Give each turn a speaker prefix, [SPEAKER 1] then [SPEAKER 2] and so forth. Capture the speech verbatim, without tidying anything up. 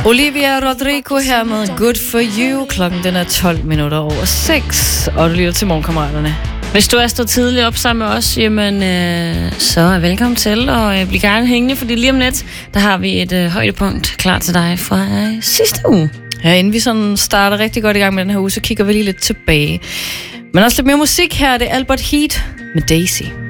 [SPEAKER 1] Olivia Rodrigo her med Good For You. Klokken den er tolv minutter over seks, og du lytter til Morgenkammeraterne.
[SPEAKER 2] Hvis du er stået tidligt op sammen med os, jamen, øh, så er velkommen til, og øh, bliv gerne hængende, fordi lige om lidt, der har vi et øh, højdepunkt klar til dig fra øh, sidste uge.
[SPEAKER 1] Ja, inden vi sådan starter rigtig godt i gang med den her uge, så kigger vi lige lidt tilbage. Men også lidt mere musik her, det er Albert Heat med Daisy.